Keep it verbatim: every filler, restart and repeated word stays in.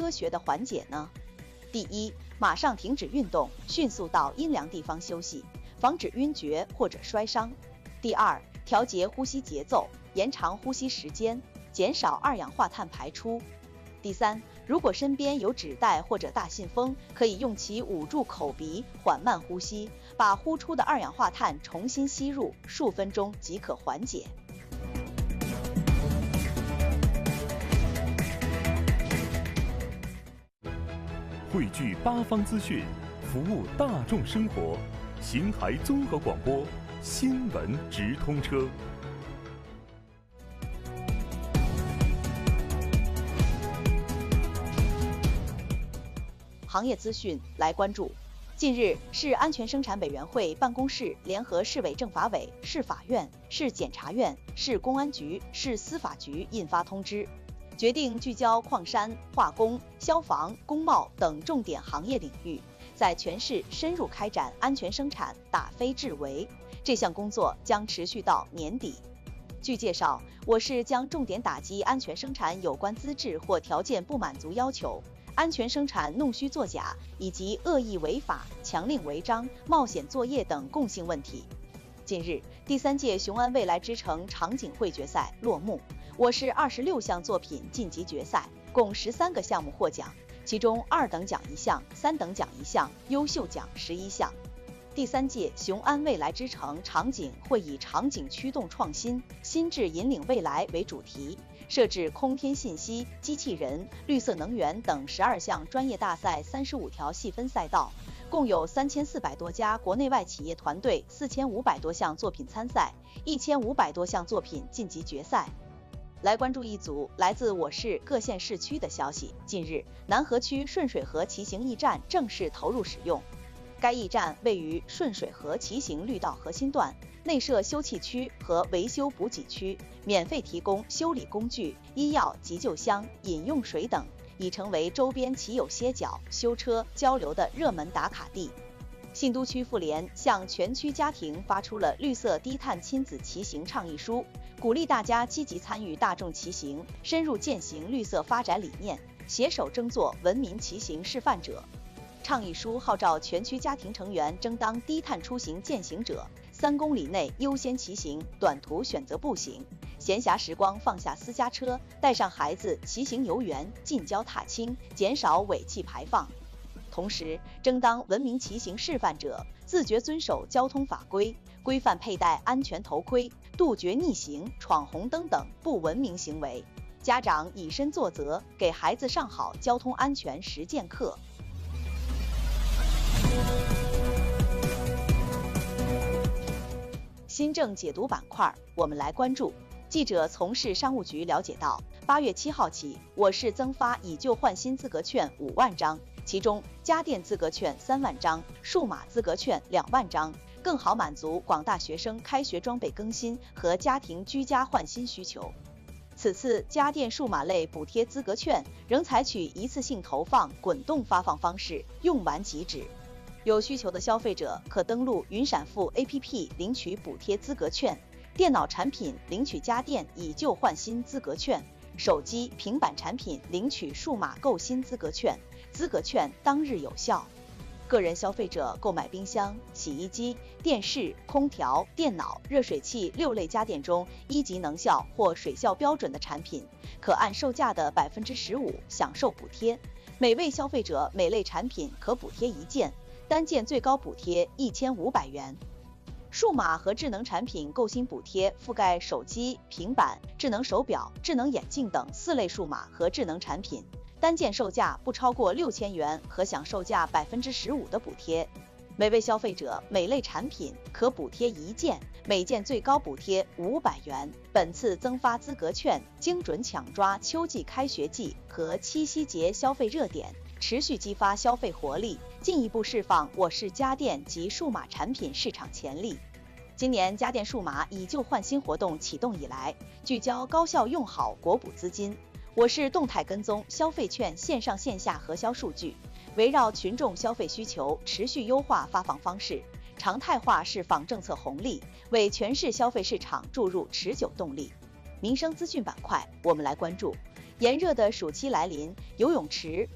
科学的缓解呢？第一，马上停止运动，迅速到阴凉地方休息，防止晕厥或者摔伤。第二，调节呼吸节奏，延长呼吸时间，减少二氧化碳排出。第三，如果身边有纸袋或者大信封，可以用其捂住口鼻，缓慢呼吸，把呼出的二氧化碳重新吸入，数分钟即可缓解。 汇聚八方资讯，服务大众生活。邢台综合广播新闻直通车。 行业资讯来关注。近日，市安全生产委员会办公室联合市委政法委、市法院、市检察院、市公安局、市司法局印发通知，决定聚焦矿山、化工、消防、工贸等重点行业领域，在全市深入开展安全生产打非治为。这项工作将持续到年底。据介绍，我市将重点打击安全生产有关资质或条件不满足要求、安全生产弄虚作假以及恶意违法、强令违章、冒险作业等共性问题。近日，第三届雄安未来之城场景绘决赛落幕，我市二十六项作品晋级决赛，共十三个项目获奖，其中二等奖一项，三等奖一项，优秀奖十一项。第三届雄安未来之城场景会以场景驱动创新、心智引领未来为主题，设置空天信息、机器人、绿色能源等十二项专业大赛三十五条细分赛道，共有三千四百多家国内外企业团队，四千五百多项作品参赛，一千五百多项作品晋级决赛。来关注一组来自我市各县市区的消息。近日，南河区顺水河骑行驿站正式投入使用。该驿站位于顺水河骑行绿道核心段，内设休憩区和维修补给区，免费提供修理工具、医药、急救箱、饮用水等，已成为周边骑友歇脚、修车、交流的热门打卡地。信都区妇联向全区家庭发出了绿色低碳亲子骑行倡议书，鼓励大家积极参与大众骑行，深入践行绿色发展理念，携手争做文明骑行示范者。倡议书号召全区家庭成员争当低碳出行践行者，三公里内优先骑行，短途选择步行，闲暇时光放下私家车，带上孩子骑行游园，近郊踏青，减少尾气排放。同时，争当文明骑行示范者，自觉遵守交通法规，规范佩戴安全头盔，杜绝逆行、闯红灯等不文明行为。家长以身作则，给孩子上好交通安全实践课。新政解读板块，我们来关注。记者从市商务局了解到，八月七号起，我市增发以旧换新资格券五万张，其中家电资格券三万张，数码资格券两万张，更好满足广大学生开学装备更新和家庭居家换新需求。此次家电数码类补贴资格券仍采取一次性投放、滚动发放方式，用完即止。有需求的消费者可登录云闪付 A P P 领取补贴资格券，电脑产品领取家电以旧换新资格券，手机、平板产品领取数码购新资格券，资格券当日有效。个人消费者购买冰箱、洗衣机、电视、空调、电脑、热水器六类家电中一级能效或水效标准的产品，可按售价的百分之十五享受补贴。每位消费者每类产品可补贴一件，单件最高补贴一千五百元。数码和智能产品购新补贴覆盖手机、平板、智能手表、智能眼镜等四类数码和智能产品，单件售价不超过六千元和享售价百分之十五的补贴。每位消费者每类产品可补贴一件，每件最高补贴五百元。本次增发资格券精准抢抓秋季开学季和七夕节消费热点，持续激发消费活力，进一步释放我市家电及数码产品市场潜力。今年家电数码以旧换新活动启动以来，聚焦高效用好国补资金，我市动态跟踪消费券线上线下核销数据，围绕群众消费需求持续优化发放方式，常态化释放政策红利，为全市消费市场注入持久动力。民生资讯板块，我们来关注。炎热的暑期来临，游泳池、